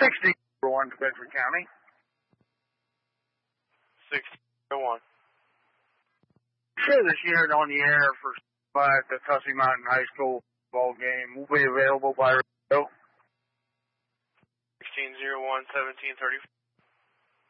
1601 to Bedford County. 1601. Sure, this unit on the air for at the Tussey Mountain High School ball game will be available by radio. 1601, 1734.